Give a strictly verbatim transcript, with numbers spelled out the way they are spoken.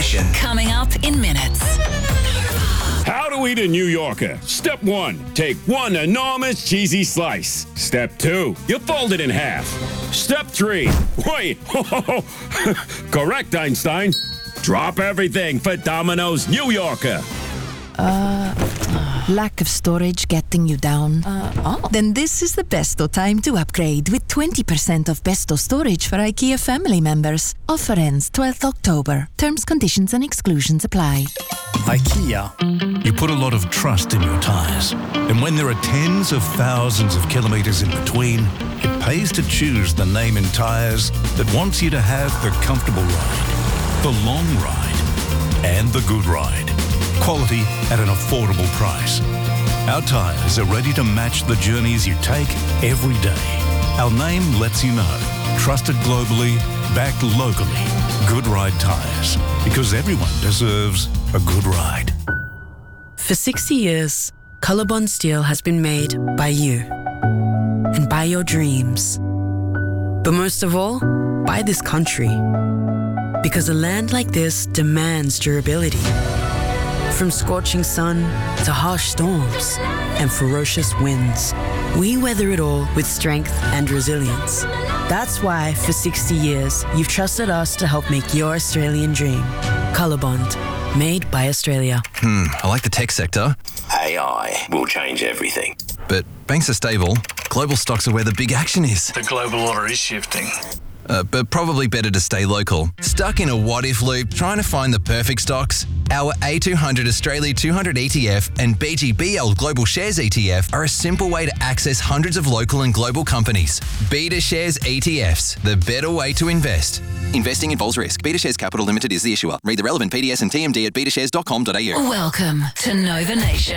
Nation. Coming up in minutes. How to eat a New Yorker. Step one, take one enormous cheesy slice. Step two, you fold it in half. Step three, wait, correct, Einstein. Drop everything for Domino's New Yorker. Uh, lack of storage getting you down? Uh, oh. Then this is the besto time to upgrade with twenty percent off besto storage for IKEA family members. Offer ends twelfth October. Terms, conditions and exclusions apply. IKEA. You put a lot of trust in your tyres. And when there are tens of thousands of kilometres in between, it pays to choose the name in tyres that wants you to have the comfortable ride, the long ride, and the good ride. Quality at an affordable price. Our tyres are ready to match the journeys you take every day. Our name lets you know. Trusted globally, backed locally. Good Ride Tyres. Because everyone deserves a good ride. For sixty years, Colorbond Steel has been made by you and by your dreams. But most of all, by this country. Because a land like this demands durability. From scorching sun to harsh storms and ferocious winds, we weather it all with strength and resilience. That's why, for sixty years, you've trusted us to help make your Australian dream. Colorbond, made by Australia. Hmm, I like the tech sector. A I will change everything. But banks are stable. Global stocks are where the big action is. The global order is shifting. Uh, but probably better to stay local. Stuck in a what-if loop trying to find the perfect stocks? Our A two hundred Australia two hundred E T F and B G B L Global Shares E T F are a simple way to access hundreds of local and global companies. Beta Shares E T Fs, the better way to invest. Investing involves risk. Beta Shares Capital Limited is the issuer. Read the relevant P D S and T M D at beta shares dot com dot a u. Welcome to Nova Nation.